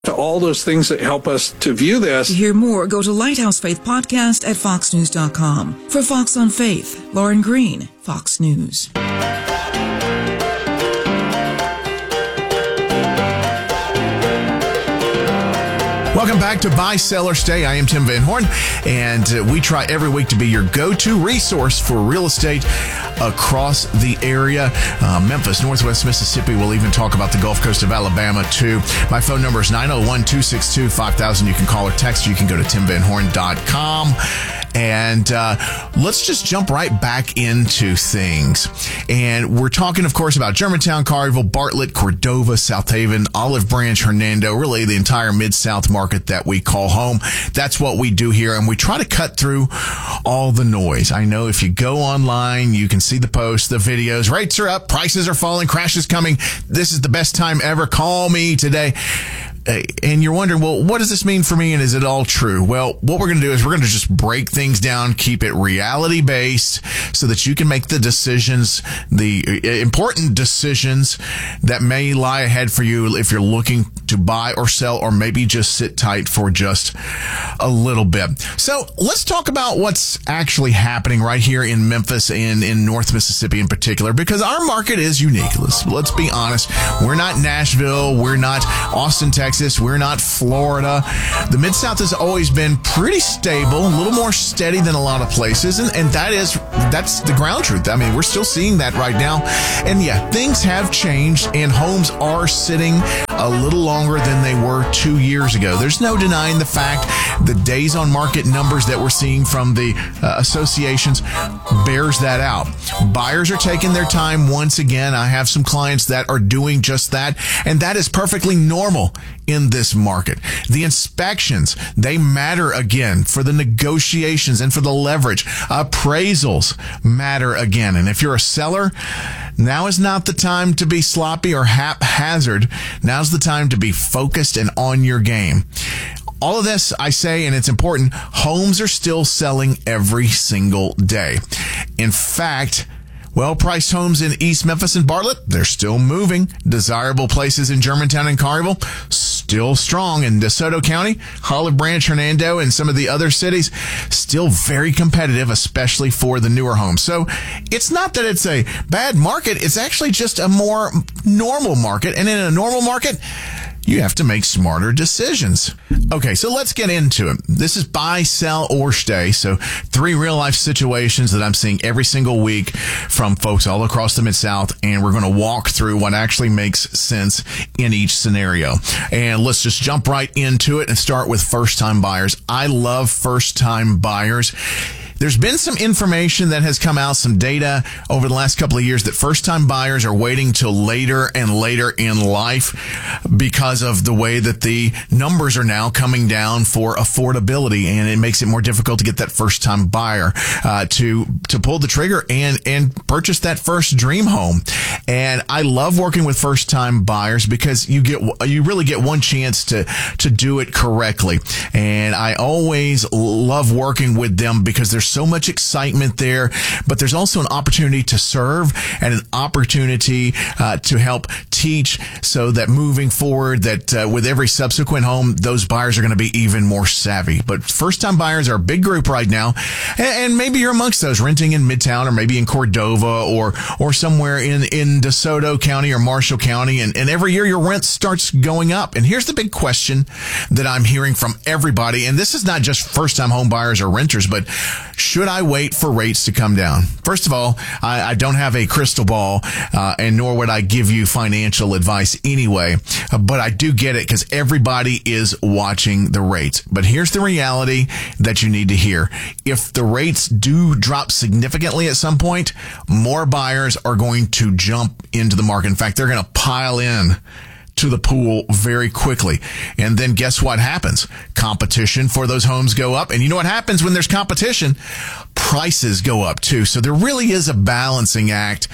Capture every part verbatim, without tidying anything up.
to all those things that help us to view this. To hear more, go to Lighthouse Faith Podcast at fox news dot com. For Fox on Faith, Lauren Green, Fox News. Welcome back to Buy, Sell, or Stay. I am Tim Van Horn, and uh, we try every week to be your go-to resource for real estate across the area. Uh, Memphis, Northwest Mississippi. We'll even talk about the Gulf Coast of Alabama, too. My phone number is nine oh one, two six two, five thousand. You can call or text. You can go to tim van horn dot com. And uh, let's just jump right back into things. And we're talking, of course, about Germantown, Collierville, Bartlett, Cordova, South Haven, Olive Branch, Hernando, really the entire Mid-South market that we call home. That's what we do here. And we try to cut through all the noise. I know if you go online, you can see the posts, the videos. Rates are up, prices are falling, crash is coming. This is the best time ever. Call me today. And you're wondering, well, what does this mean for me, and is it all true? Well, what we're going to do is we're going to just break things down, keep it reality-based so that you can make the decisions, the important decisions that may lie ahead for you if you're looking to buy or sell, or maybe just sit tight for just a little bit. So let's talk about what's actually happening right here in Memphis and in North Mississippi in particular, because our market is unique. Let's, let's be honest. We're not Nashville. We're not Austin, Texas. We're not Florida. The Mid-South has always been pretty stable, a little more steady than a lot of places, and, and that is, that's the ground truth. I mean, we're still seeing that right now. And yeah, things have changed, and homes are sitting a little longer than they were two years ago. There's no denying the fact the days on market numbers that we're seeing from the uh, associations bears that out. Buyers are taking their time once again. I have some clients that are doing just that, and that is perfectly normal in this market. The inspections, they matter again for the negotiations and for the leverage. Appraisals matter again. And if you're a seller, now is not the time to be sloppy or haphazard. Now's the time to be focused and on your game. All of this, I say, and it's important, homes are still selling every single day. In fact, well-priced homes in East Memphis and Bartlett, they're still moving. Desirable places in Germantown and Collierville, still strong. In DeSoto County, Olive Branch, Hernando, and some of the other cities, still very competitive, especially for the newer homes. So it's not that it's a bad market. It's actually just a more normal market. And in a normal market, you have to make smarter decisions. Okay, so let's get into it. This is buy, sell, or stay. So three real-life situations that I'm seeing every single week from folks all across the Mid-South, and we're going to walk through what actually makes sense in each scenario. And let's just jump right into it and start with first-time buyers. I love first-time buyers. There's been some information that has come out, some data over the last couple of years that first-time buyers are waiting till later and later in life because of the way that the numbers are now coming down for affordability, and it makes it more difficult to get that first-time buyer uh, to to pull the trigger and and purchase that first dream home. And I love working with first-time buyers because you get you really get one chance to to do it correctly. And I always love working with them because there's so much excitement there, but there's also an opportunity to serve and an opportunity uh, to help teach, so that moving forward, that uh, with every subsequent home, those buyers are going to be even more savvy. But first-time buyers are a big group right now, and, and maybe you're amongst those renting in Midtown or maybe in Cordova or or somewhere in, in DeSoto County or Marshall County, and, and every year your rent starts going up. And here's the big question that I'm hearing from everybody, and this is not just first-time home buyers or renters, but should I wait for rates to come down? First of all, I, I don't have a crystal ball, uh, and nor would I give you financial advice anyway, uh, but I do get it because everybody is watching the rates. But here's the reality that you need to hear. If the rates do drop significantly at some point, more buyers are going to jump into the market. In fact, they're going to pile in to the pool very quickly. And then guess what happens? Competition for those homes go up. And you know what happens when there's competition? Prices go up too. So there really is a balancing act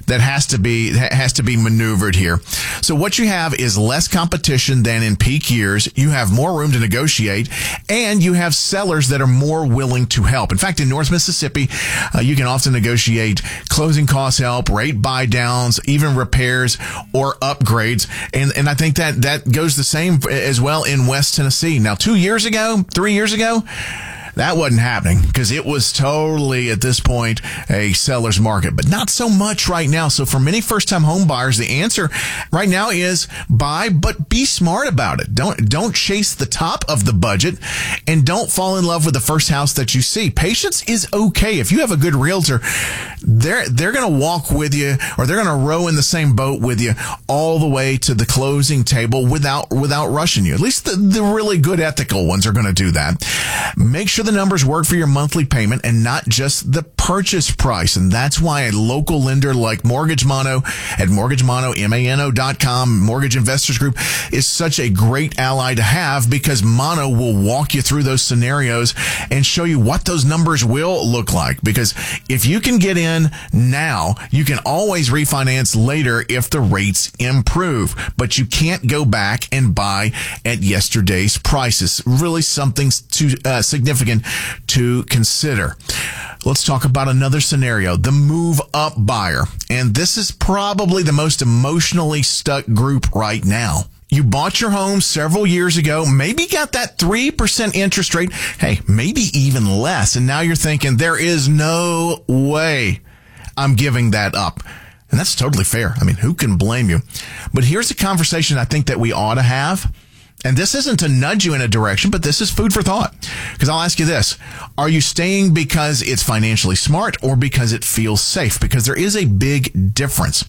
that has to be has to be maneuvered here. So what you have is less competition than in peak years. You have more room to negotiate, and you have sellers that are more willing to help. In fact, in North Mississippi, uh, you can often negotiate closing cost help, rate buy downs, even repairs or upgrades. And and I think that that goes the same as well in West Tennessee. Now, two years ago, three years ago, that wasn't happening because it was totally, at this point, a seller's market, but not so much right now. So for many first-time home buyers, the answer right now is buy, but be smart about it. Don't don't chase the top of the budget, and don't fall in love with the first house that you see. Patience is okay. If you have a good realtor, they're they're going to walk with you, or they're going to row in the same boat with you all the way to the closing table without without rushing you. At least the, the really good ethical ones are going to do that. Make sure the numbers work for your monthly payment and not just the purchase price. And that's why a local lender like Mortgage Mono at mortgage mono, M A N O dot com, Mortgage Investors Group, is such a great ally to have, because Mono will walk you through those scenarios and show you what those numbers will look like. Because if you can get in now, you can always refinance later if the rates improve. But you can't go back and buy at yesterday's prices. Really something to, uh, significant to consider. Let's talk about another scenario, the move up buyer. And this is probably the most emotionally stuck group right now. You bought your home several years ago, maybe got that three percent interest rate, hey, maybe even less. And now you're thinking, there is no way I'm giving that up. And that's totally fair. I mean, who can blame you? But here's a conversation I think that we ought to have. And this isn't to nudge you in a direction, but this is food for thought. Because I'll ask you this. Are you staying because it's financially smart or because it feels safe? Because there is a big difference.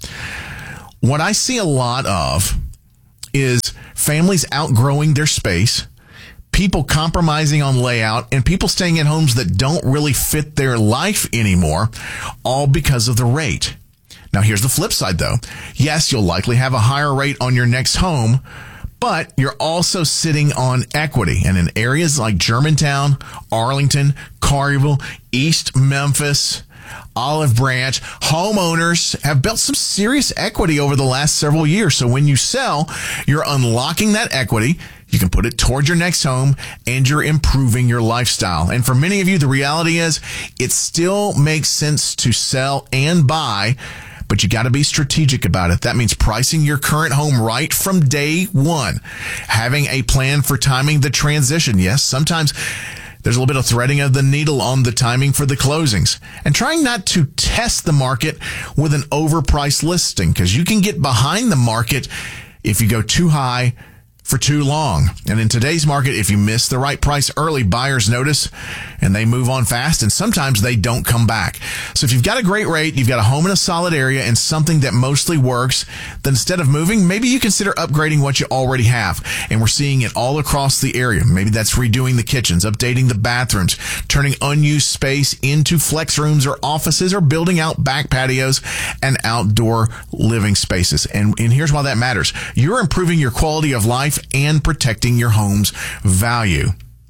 What I see a lot of is families outgrowing their space, people compromising on layout, and people staying in homes that don't really fit their life anymore, all because of the rate. Now, here's the flip side, though. Yes, you'll likely have a higher rate on your next home, but you're also sitting on equity. And in areas like Germantown, Arlington, Collierville, East Memphis, Olive Branch, homeowners have built some serious equity over the last several years. So when you sell, you're unlocking that equity. You can put it toward your next home, and you're improving your lifestyle. And for many of you, the reality is it still makes sense to sell and buy, but you got to be strategic about it. That means pricing your current home right from day one, having a plan for timing the transition. Yes, sometimes there's a little bit of threading of the needle on the timing for the closings, and trying not to test the market with an overpriced listing, because you can get behind the market if you go too high for too long. And in today's market, if you miss the right price early, buyers notice and they move on fast, and sometimes they don't come back. So if you've got a great rate, you've got a home in a solid area and something that mostly works, then instead of moving, maybe you consider upgrading what you already have. And we're seeing it all across the area. Maybe that's redoing the kitchens, updating the bathrooms, turning unused space into flex rooms or offices, or building out back patios and outdoor living spaces. And, and here's why that matters. You're improving your quality of life and protecting your home's value.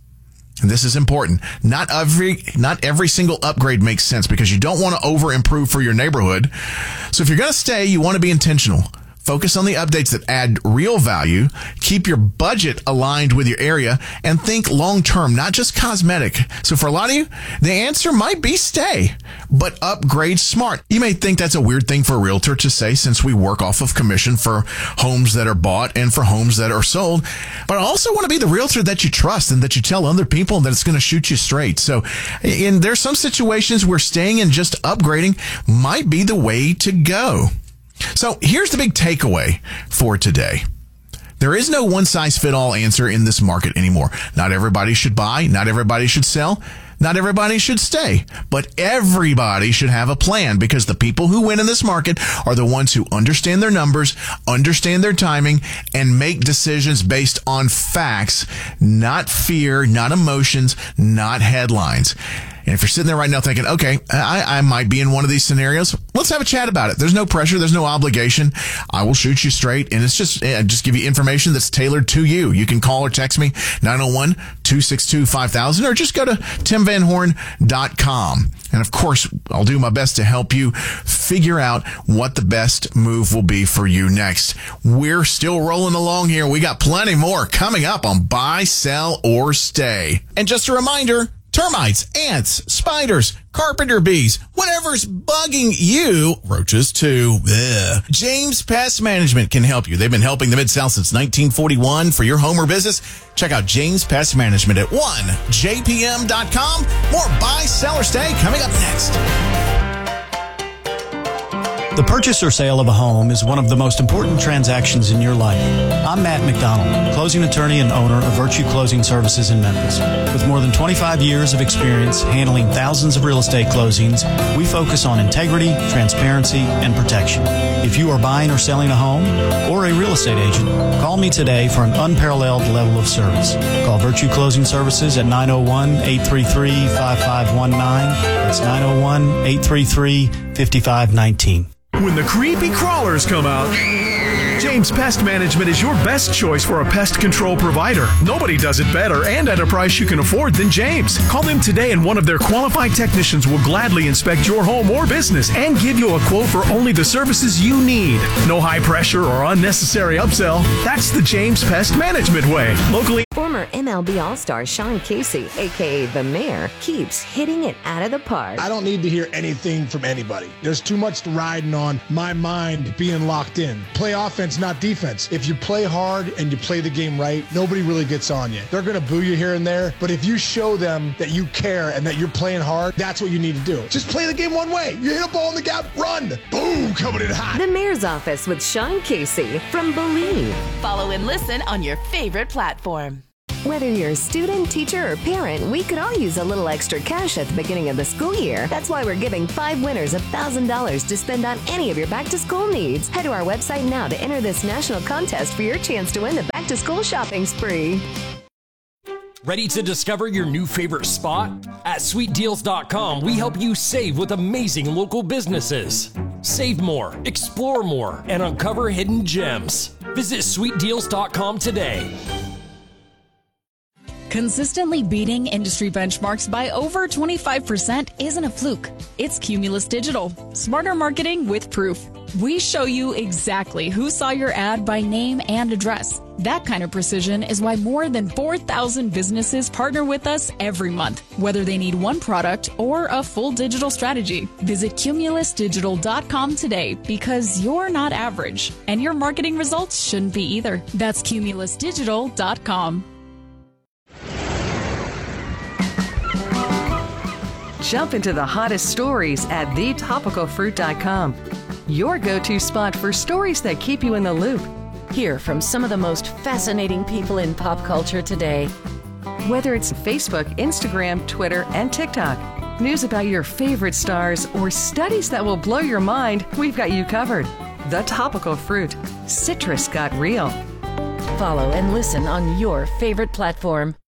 And this is important. Not every, not every single upgrade makes sense, because you don't want to over improve for your neighborhood. So if you're going to stay, you want to be intentional. Focus on the updates that add real value. Keep your budget aligned with your area, and think long-term, not just cosmetic. So for a lot of you, the answer might be stay, but upgrade smart. You may think that's a weird thing for a realtor to say, since we work off of commission for homes that are bought and for homes that are sold. But I also want to be the realtor that you trust and that you tell other people that it's going to shoot you straight. So in there's some situations where staying and just upgrading might be the way to go. So here's the big takeaway for today. There is no one-size-fit-all answer in this market anymore. Not everybody should buy. Not everybody should sell. Not everybody should stay. But everybody should have a plan, because the people who win in this market are the ones who understand their numbers, understand their timing, and make decisions based on facts, not fear, not emotions, not headlines. And if you're sitting there right now thinking, okay, I, I might be in one of these scenarios, let's have a chat about it. There's no pressure. There's no obligation. I will shoot you straight. And it's just, uh, just give you information that's tailored to you. You can call or text me nine oh one, two six two, five thousand or just go to tim van horn dot com. And of course, I'll do my best to help you figure out what the best move will be for you next. We're still rolling along here. We got plenty more coming up on Buy, Sell, or Stay. And just a reminder, termites, ants, spiders, carpenter bees, whatever's bugging you, roaches too. Ugh. James Pest Management can help you. They've been helping the Mid-South since nineteen forty-one for your home or business. Check out James Pest Management at one j p m dot com. More Buy, Sell, or Stay coming up next. The purchase or sale of a home is one of the most important transactions in your life. I'm Matt McDonald, closing attorney and owner of Virtue Closing Services in Memphis. With more than twenty-five years of experience handling thousands of real estate closings, we focus on integrity, transparency, and protection. If you are buying or selling a home or a real estate agent, call me today for an unparalleled level of service. Call Virtue Closing Services at nine oh one, eight three three, five five one nine. That's nine oh one, eight three three, five five one nine. When the creepy crawlers come out, James Pest Management is your best choice for a pest control provider. Nobody does it better and at a price you can afford than James. Call them today and one of their qualified technicians will gladly inspect your home or business and give you a quote for only the services you need. No high pressure or unnecessary upsell. That's the James Pest Management way. Locally. Former M L B All-Star Sean Casey, a k a. The Mayor, keeps hitting it out of the park. I don't need to hear anything from anybody. There's too much riding on my mind being locked in. Play offense, not defense. If you play hard and you play the game right, nobody really gets on you. They're going to boo you here and there, but if you show them that you care and that you're playing hard, that's what you need to do. Just play the game one way. You hit a ball in the gap, run. Boom, coming in hot. The Mayor's Office with Sean Casey from Believe. Follow and listen on your favorite platform. Whether you're a student, teacher, or parent, we could all use a little extra cash at the beginning of the school year. That's why we're giving five winners one thousand dollars to spend on any of your back-to-school needs. Head to our website now to enter this national contest for your chance to win the back-to-school shopping spree. Ready to discover your new favorite spot? At sweet deals dot com, we help you save with amazing local businesses. Save more, explore more, and uncover hidden gems. Visit sweet deals dot com today. Consistently beating industry benchmarks by over twenty-five percent isn't a fluke. It's Cumulus Digital. Smarter marketing with proof. We show you exactly who saw your ad by name and address. That kind of precision is why more than four thousand businesses partner with us every month, whether they need one product or a full digital strategy. Visit cumulus digital dot com today because you're not average, and your marketing results shouldn't be either. That's cumulus digital dot com. Jump into the hottest stories at the topical fruit dot com. Your go-to spot for stories that keep you in the loop. Hear from some of the most fascinating people in pop culture today. Whether it's Facebook, Instagram, Twitter, and TikTok, news about your favorite stars, or studies that will blow your mind, we've got you covered. The Topical Fruit. Citrus got real. Follow and listen on your favorite platform.